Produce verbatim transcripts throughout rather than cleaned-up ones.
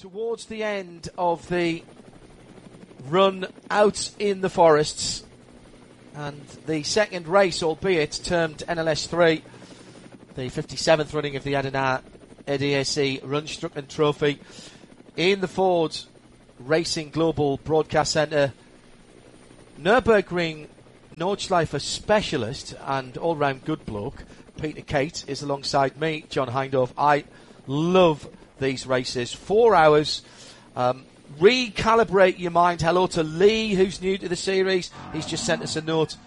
towards the end of the run out in the forests, and the second race, albeit termed N L S three, the fifty-seventh running of the Adana A D A C Rundstrecken Trophy in the Ford Racing Global Broadcast Centre. Nürburgring Nordschleife specialist and all-round good bloke Peter Kate is alongside me, John Hindhaugh. I love these races. Four hours. Um, recalibrate your mind. Hello to Lee, who's new to the series. He's just sent us a note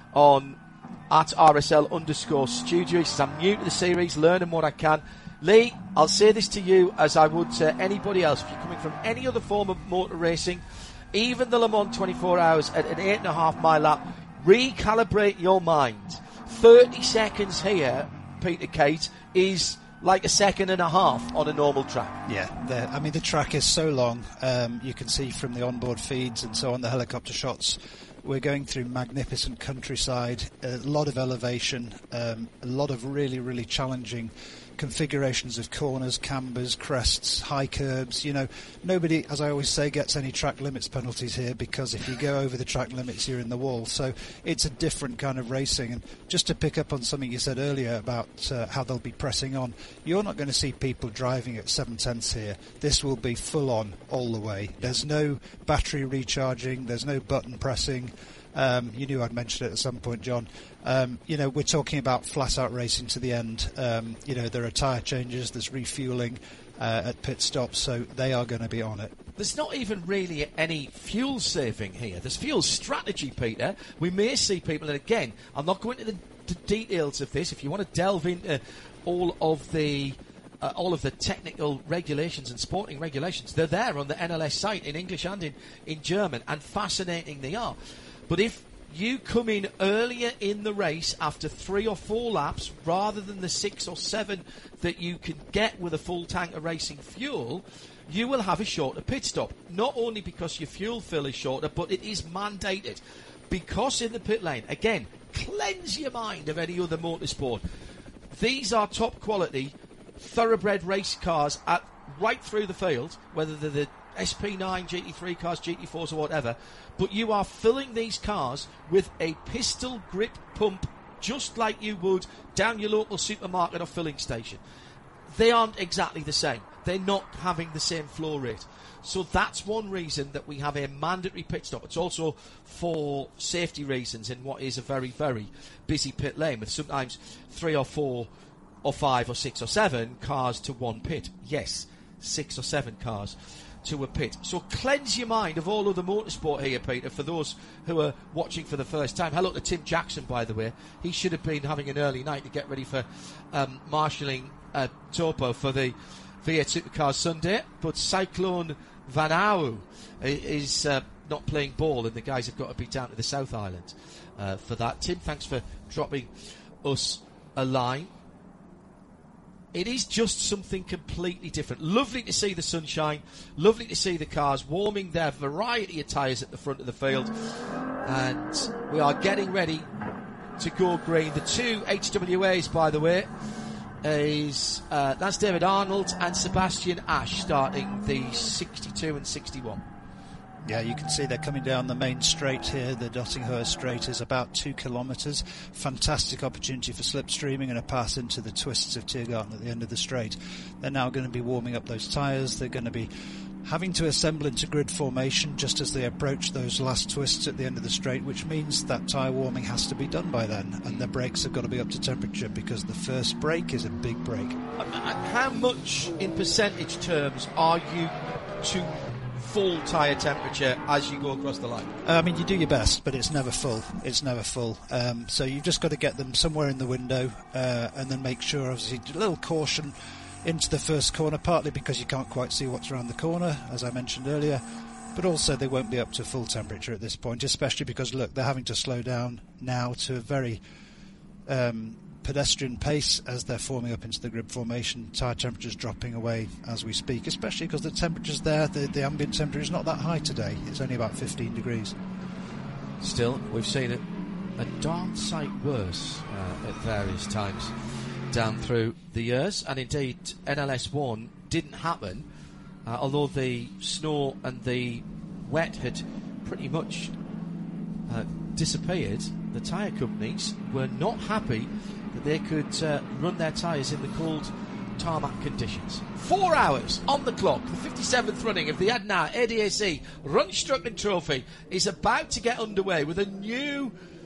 on at R S L underscore studio. He says, I'm new to the series, learning what I can. Lee, I'll say this to you as I would to anybody else. If you're coming from any other form of motor racing, even the Le Mans twenty-four hours at an eight and a half mile lap, recalibrate your mind. thirty seconds here, Peter Kate, is like a second and a half on a normal track. Yeah, I mean, the track is so long. Um, you can see from the onboard feeds and so on, the helicopter shots. We're going through magnificent countryside, a lot of elevation, um, a lot of really, really challenging configurations of corners, cambers, crests, high curbs. You know, nobody, as I always say, gets any track limits penalties here, because if you go over the track limits, you're in the wall. So it's a different kind of racing. And just to pick up on something you said earlier about uh, how they'll be pressing on, you're not going to see people driving at seven tenths here. This will be full on all the way. There's no battery recharging. There's no button pressing. Um, you knew I'd mention it at some point, John. Um, you know, we're talking about flat-out racing to the end. Um, you know, there are tyre changes, there's refuelling uh, at pit stops, so they are going to be on it. There's not even really any fuel saving here. There's fuel strategy, Peter. We may see people, and again, I'm not going into the, the details of this. If you want to delve into all of the uh, all of the technical regulations and sporting regulations, they're there on the N L S site in English and in, in German, and fascinating they are. But if you come in earlier in the race after three or four laps rather than the six or seven that you can get with a full tank of racing fuel, you will have a shorter pit stop. Not only because your fuel fill is shorter, but it is mandated. Because in the pit lane, again, cleanse your mind of any other motorsport. These are top quality, thoroughbred race cars at right through the field, whether they're the S P nine, G T three cars, G T fours or whatever, but you are filling these cars with a pistol grip pump just like you would down your local supermarket or filling station. They aren't exactly the same. They're not having the same flow rate. So that's one reason that we have a mandatory pit stop. It's also for safety reasons in what is a very, very busy pit lane with sometimes three or four or five or six or seven cars to one pit. Yes, six or seven cars to a pit. So cleanse your mind of all other motorsport here, Peter, for those who are watching for the first time. Hello to Tim Jackson, by the way. He should have been having an early night to get ready for um, marshalling uh, Topo for the V eight Supercars Sunday, but Cyclone Van Au is uh, not playing ball, and the guys have got to be down to the South Island uh, for that. Tim, thanks for dropping us a line. It is just something completely different. Lovely to see the sunshine. Lovely to see the cars warming their variety of tyres at the front of the field. And we are getting ready to go green. The two H W As, by the way, is uh, that's David Arnold and Sebastian Ash starting the sixty-two and sixty-one. Yeah, you can see they're coming down the main straight here. The Dottinghurst straight is about two kilometres. Fantastic opportunity for slipstreaming and a pass into the twists of Tiergarten at the end of the straight. They're now going to be warming up those tyres. They're going to be having to assemble into grid formation just as they approach those last twists at the end of the straight, which means that tyre warming has to be done by then. And the brakes have got to be up to temperature because the first brake is a big brake. How much in percentage terms are you to full tyre temperature as you go across the line? I mean, you do your best, but it's never full. It's never full. Um, so you've just got to get them somewhere in the window uh, and then make sure, obviously, a little caution into the first corner, partly because you can't quite see what's around the corner, as I mentioned earlier, but also they won't be up to full temperature at this point, especially because, look, they're having to slow down now to a very um, pedestrian pace as they're forming up into the grid formation. Tyre temperature's dropping away as we speak, especially because the temperature's there, the, the ambient temperature is not that high today. It's only about fifteen degrees. Still, we've seen it a darn sight worse uh, at various times down through the years, and indeed N L S one didn't happen Uh, although the snow and the wet had pretty much uh, disappeared, the tyre companies were not happy that they could uh, run their tyres in the cold tarmac conditions. Four hours on the clock. The fifty-seventh running of the Adnar A D A C Rundstruckling Trophy is about to get underway with a new